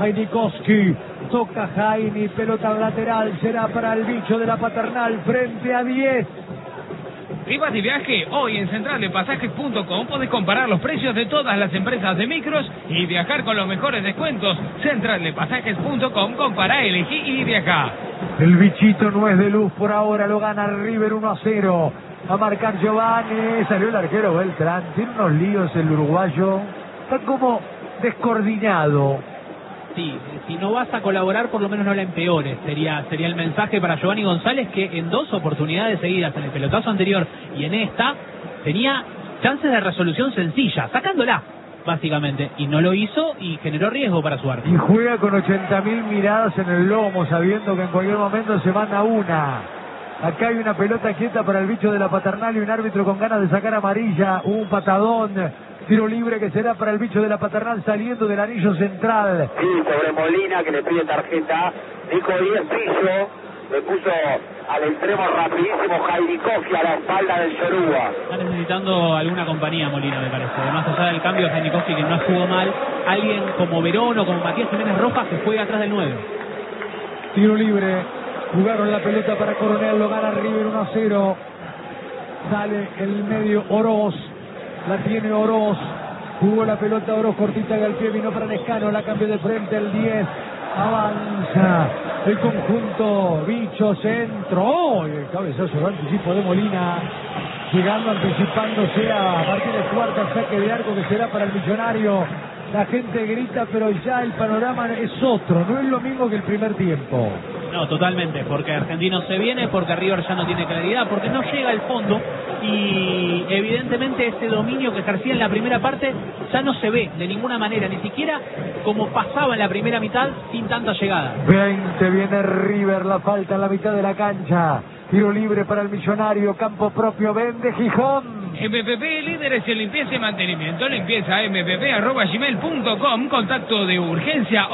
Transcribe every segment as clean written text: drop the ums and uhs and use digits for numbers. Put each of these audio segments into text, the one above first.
Jainikoski, toca Jaini, pelota lateral, será para el bicho de la Paternal frente a 10. Si vas de viaje, hoy en centraldepasajes.com podés comparar los precios de todas las empresas de micros y viajar con los mejores descuentos. Centraldepasajes.com, compara, elegí y viaja. El bichito no es de luz por ahora, lo gana River 1-0. A marcar Giovanni, salió el arquero Beltrán, tiene unos líos el uruguayo, está como descoordinado. Sí, si no vas a colaborar, por lo menos no la empeores. Sería el mensaje para Giovanni González, que en 2 oportunidades seguidas, en el pelotazo anterior y en esta, tenía chances de resolución sencilla, sacándola, básicamente. Y no lo hizo y generó riesgo para su arco. Y juega con 80.000 miradas en el lomo, sabiendo que en cualquier momento se manda una. Acá hay una pelota quieta para el bicho de la Paternal y un árbitro con ganas de sacar amarilla. Un patadón. Tiro libre que será para el bicho de la Paternal saliendo del anillo central. Sí, sobre Molina, que le pide tarjeta. Dijo 10 piso. Le puso al extremo rapidísimo Jainikoski a la espalda del Yoruba. Está necesitando alguna compañía Molina, me parece. Además, allá del cambio de Jainikoski, que no jugó mal, alguien como Verón o como Matías Jiménez Rojas que juega atrás del 9. Tiro libre. Jugaron la pelota para Coronel, lo gana River 1-0. Sale el medio Oroz. La tiene Oroz, jugó la pelota Oroz cortita al pie, vino para Lescano, la cambió de frente el 10, avanza el conjunto, bicho, centro, ¡oh! El cabezazo de anticipo de Molina, llegando, anticipándose a Martínez Cuarta, saque de arco que será para el Millonario. La gente grita, pero ya el panorama es otro, no es lo mismo que el primer tiempo. No, totalmente, porque Argentino se viene, porque River ya no tiene claridad, porque no llega al fondo y evidentemente ese dominio que ejercía en la primera parte ya no se ve de ninguna manera, ni siquiera como pasaba en la primera mitad sin tanta llegada. 20 viene River, la falta en la mitad de la cancha. Tiro libre para el Millonario, campo propio, vende Gijón. MPP, líderes en limpieza y mantenimiento. Limpieza mpp@gmail.com. Contacto de urgencia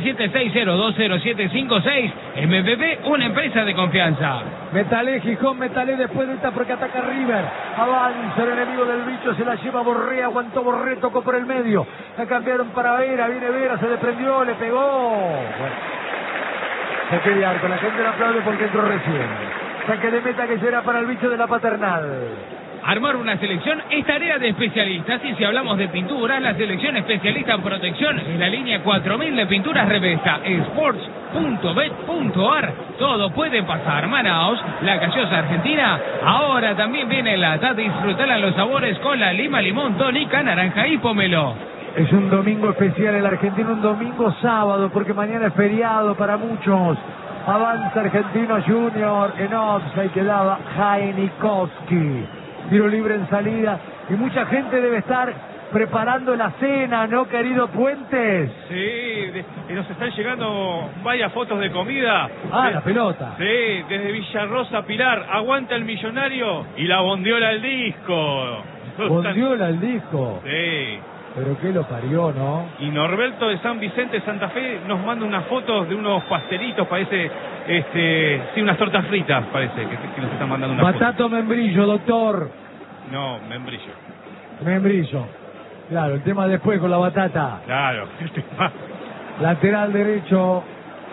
11-760-20756. MPP, una empresa de confianza. Metalé, Gijón, Metalé después de esta porque ataca River. Avanza el enemigo del bicho, se la lleva Borré, aguantó Borré, tocó por el medio. La cambiaron para Vera, viene Vera, se desprendió, le pegó. Bueno, saque de arco, la gente le aplaude porque entró recién. Saque de meta que será para el bicho de la Paternal. Armar una selección es tarea de especialistas y si hablamos de pinturas, la selección especialista en protección es la línea 4000 de pinturas Revesta, sports.bet.ar. Todo puede pasar. Manaos, la gaseosa argentina, ahora también viene la edad de disfrutar los sabores con la lima, limón, tónica, naranja y pomelo. Es un domingo especial el argentino, un domingo sábado, porque mañana es feriado para muchos. Avanza Argentino Junior, en offside quedaba Jainikoski. Tiro libre en salida y mucha gente debe estar preparando la cena, ¿no, querido Puentes? Sí, y nos están llegando varias fotos de comida. La pelota. Sí, desde Villarrosa Pilar, aguanta el Millonario y la bondiola al disco. Bondiola al disco. Sí. Pero qué lo parió, ¿no? Y Norberto de San Vicente, Santa Fe, nos manda unas fotos de unos pastelitos, parece, sí, unas tortas fritas, parece, que nos están mandando unas Batato membrillo, doctor. No, membrillo. Membrillo. Claro, el tema después con la batata. Claro, el tema. Lateral derecho.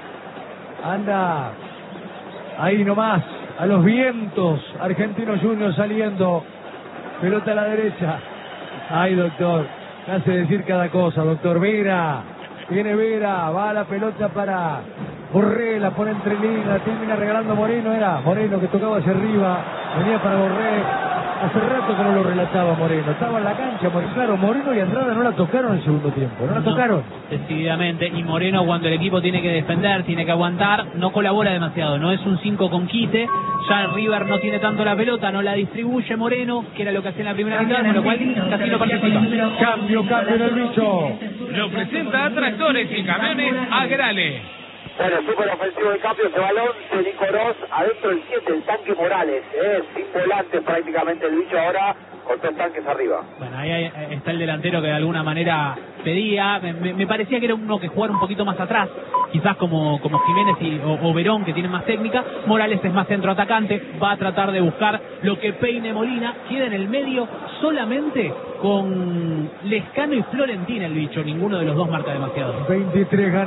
Anda ahí nomás, a los vientos. Argentino Junior saliendo. Pelota a la derecha. Ay, doctor. Me hace decir cada cosa, doctor. Vera, viene Vera, va la pelota para Borré, la pone entre líneas, termina regalando Moreno, era Moreno que tocaba hacia arriba, venía para Borré. Hace rato que no lo relataba Moreno, estaba en la cancha, claro, Moreno y Andrada no la tocaron en el segundo tiempo, no la tocaron. Decididamente, y Moreno cuando el equipo tiene que defender, tiene que aguantar, no colabora demasiado, no es un 5 con quite, ya River no tiene tanto la pelota, no la distribuye Moreno, que era lo que hacía en la primera mitad, con lo cual casi no participa. Cambio en el bicho. Lo presenta a Tractores y Camiones Agrale. Bueno, súper ofensivo de cambio, ese balón de Nico Oroz, adentro el 7, el tanque Morales, sin volantes prácticamente el bicho ahora, con 3 tanques arriba. Bueno, ahí está el delantero que de alguna manera pedía, me parecía que era uno que jugara un poquito más atrás, quizás como Jiménez o Verón, que tienen más técnica. Morales es más centroatacante, va a tratar de buscar lo que peine Molina, queda en el medio solamente con Lescano y Florentina el bicho, ninguno de los dos marca demasiado. 23 ganas.